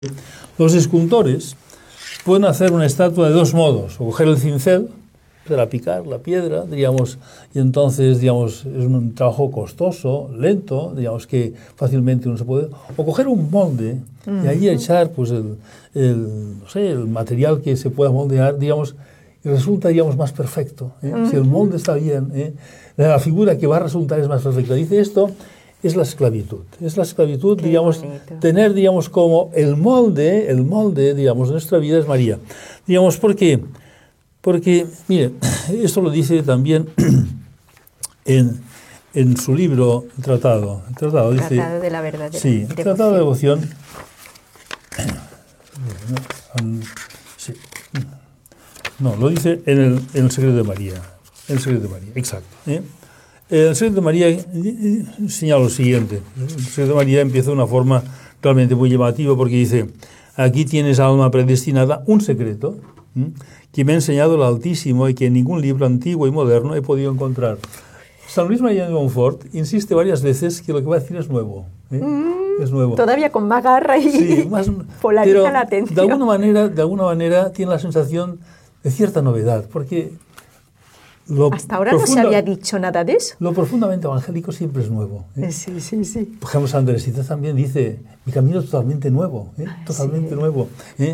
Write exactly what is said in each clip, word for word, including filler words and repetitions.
Los escultores pueden hacer una estatua de dos modos, o coger el cincel para picar la piedra, digamos, y entonces, digamos, es un trabajo costoso, lento, digamos, que fácilmente no se puede, o coger un molde y ahí echar, pues, el, el, no sé, el material que se pueda moldear, digamos, y resulta, digamos, más perfecto, ¿eh? Uh-huh. Si el molde está bien, ¿eh? La figura que va a resultar es más perfecta. Dice esto, es la esclavitud. Es la esclavitud, Qué digamos, bonito. Tener, digamos, como el molde, el molde, digamos, de nuestra vida es María. Digamos, ¿por qué? Porque, mire, esto lo dice también en, en su libro Tratado. El Tratado, dice, Tratado de la verdadera sí, devoción. Tratado de devoción. Sí. No, lo dice en el, en el secreto de María. En el secreto de María, exacto. ¿eh? El secreto de María señala lo siguiente. El secreto de María empieza de una forma realmente muy llamativa porque dice, aquí tienes, alma predestinada, un secreto ¿eh? que me ha enseñado el Altísimo y que en ningún libro antiguo y moderno he podido encontrar. San Luis María de Montfort insiste varias veces que lo que va a decir es nuevo. ¿eh? Mm, es nuevo. Todavía con más garra y sí, más, polariza pero la atención. De alguna manera, de alguna manera tiene la sensación de cierta novedad, porque Lo Hasta ahora profunda, no se había dicho nada de eso. Lo profundamente evangélico siempre es nuevo. ¿eh? Sí, sí, sí. Por ejemplo, San Teresita también dice, mi camino es totalmente nuevo, ¿eh? Ah, totalmente sí. nuevo. ¿eh?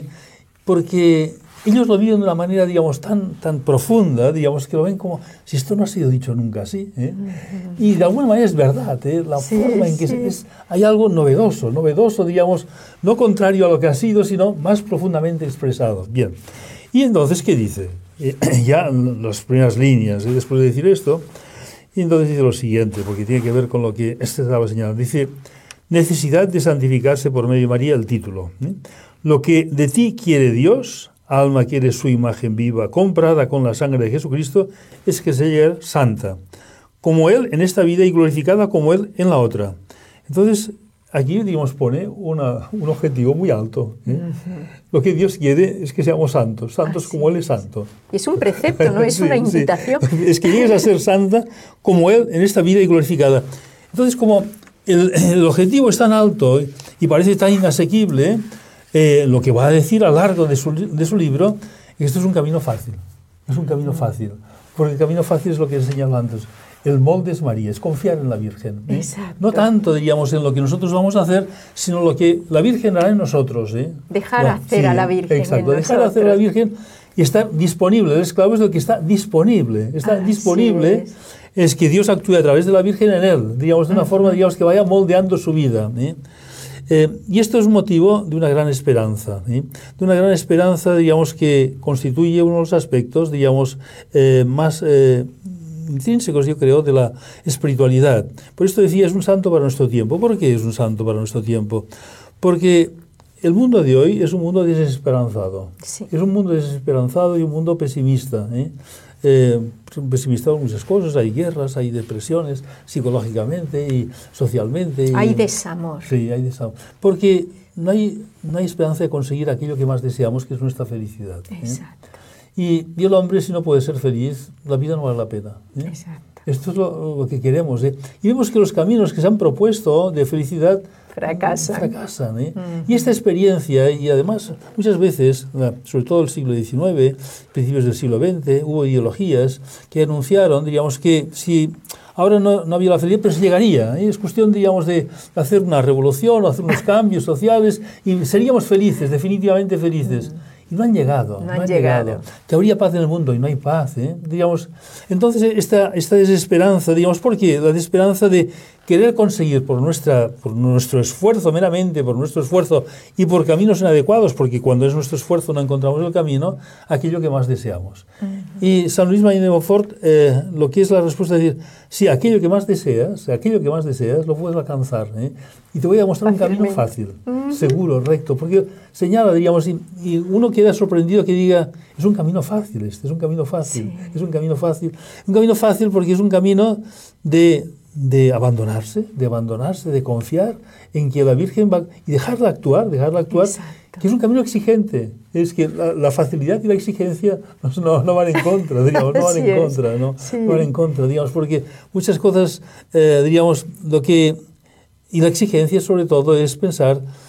Porque ellos lo viven de una manera, digamos, tan, tan profunda, digamos, que lo ven como si esto no ha sido dicho nunca así. ¿eh? Uh-huh. Y de alguna manera es verdad, ¿eh? la sí, forma en que sí. es, es, hay algo novedoso, novedoso, digamos, no contrario a lo que ha sido, sino más profundamente expresado. Bien. Y entonces, ¿qué dice? Eh, ya las primeras líneas, ¿eh? después de decir esto, y entonces dice lo siguiente, porque tiene que ver con lo que este estaba señalando. Dice, necesidad de santificarse por medio de María, el título. ¿eh? Lo que de ti quiere Dios, alma quiere su imagen viva, comprada con la sangre de Jesucristo, es que sea santa, como Él en esta vida y glorificada como Él en la otra. Entonces, aquí, digamos, pone una, un objetivo muy alto. ¿eh? Uh-huh. Lo que Dios quiere es que seamos santos, santos ah, como sí, Él es santo. Es un precepto, no es sí, una invitación. Sí. Es que llegues a ser santa como Él en esta vida y glorificada. Entonces, como el, el objetivo es tan alto y parece tan inasequible, eh, lo que va a decir a lo largo de su, de su libro es que esto es un camino fácil. Es un camino fácil. Porque el camino fácil es lo que he señalado antes. El molde es María, es confiar en la Virgen. ¿eh? No tanto, diríamos, en lo que nosotros vamos a hacer, sino lo que la Virgen hará en nosotros. ¿eh? Dejar no, hacer sí, a la Virgen. Exacto, en dejar nosotros. hacer a la Virgen y estar disponible. El esclavo es lo que está disponible. Está Así disponible es. es que Dios actúe a través de la Virgen en él, digamos, de una uh-huh. forma, digamos, que vaya moldeando su vida. ¿eh? Eh, y esto es motivo de una gran esperanza, ¿eh? de una gran esperanza, digamos, que constituye uno de los aspectos, digamos, eh, más eh, intrínsecos, yo creo, de la espiritualidad. Por esto decía, es un santo para nuestro tiempo. ¿Por qué es un santo para nuestro tiempo? Porque el mundo de hoy es un mundo desesperanzado. Sí. Es un mundo desesperanzado y un mundo pesimista, ¿eh? Eh, pesimista en muchas cosas, hay guerras, hay depresiones, psicológicamente y socialmente. Y, hay desamor. Sí, hay desamor. Porque no hay, no hay esperanza de conseguir aquello que más deseamos, que es nuestra felicidad. ¿eh? Exacto. Y, y el hombre, si no puede ser feliz, la vida no vale la pena. ¿eh? Exacto. Esto es lo, lo que queremos. ¿eh? Y vemos que los caminos que se han propuesto de felicidad fracasan. fracasan ¿eh? Mm. Y esta experiencia, y además muchas veces, sobre todo el siglo diecinueve, principios del siglo veinte, hubo ideologías que anunciaron, digamos, que si ahora no, no había la felicidad, pero se llegaría. ¿eh? Es cuestión, digamos, de hacer una revolución o hacer unos cambios sociales y seríamos felices, definitivamente felices. Mm. Y no han llegado, no, no han, han llegado. llegado. Que habría paz en el mundo y no hay paz, ¿eh? Digamos, entonces esta, esta desesperanza, digamos, ¿por qué? La desesperanza de querer conseguir por, nuestra, por nuestro esfuerzo meramente, por nuestro esfuerzo y por caminos inadecuados, porque cuando es nuestro esfuerzo no encontramos el camino, aquello que más deseamos. Uh-huh. Y San Luis María de Montfort, eh, lo que es la respuesta es decir, sí, aquello que más deseas, aquello que más deseas, lo puedes alcanzar, ¿eh? Y te voy a mostrar un camino fácil, uh-huh. seguro, recto, porque señala, digamos, y, y uno queda sorprendido que diga, es un camino fácil este, es un camino fácil, sí. es un camino fácil, un camino fácil porque es un camino de, de abandonarse, de abandonarse, de confiar en que la Virgen va, y dejarla actuar, dejarla actuar, Exacto. que es un camino exigente, es que la, la facilidad y la exigencia no, no van en contra, digamos, no van en contra, ¿no? Sí. no van en contra, digamos, porque muchas cosas, eh, diríamos, lo que, y la exigencia sobre todo es pensar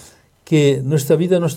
que nuestra vida no